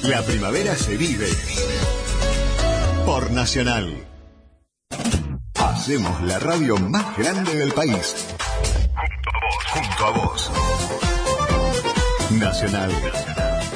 La primavera se vive por Nacional. Hacemos la radio más grande del país. Junto a vos. Nacional.